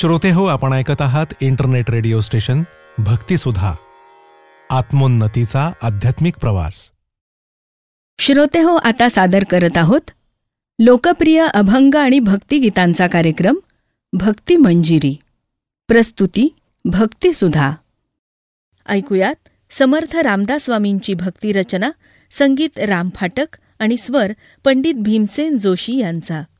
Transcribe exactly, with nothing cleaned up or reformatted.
श्रोते हो, आपण ऐकत आहात इंटरनेट रेडिओ स्टेशन भक्तिसुधा, आत्मोन्नतीचा आध्यात्मिक प्रवास. श्रोते हो, आता सादर करत आहोत लोकप्रिय अभंग आणि भक्तिगीतांचा कार्यक्रम भक्ती मंजिरी. प्रस्तुती भक्तिसुधा. ऐकूयात समर्थ रामदास स्वामींची भक्तिरचना, संगीत राम फाटक आणि स्वर पंडित भीमसेन जोशी यांचा.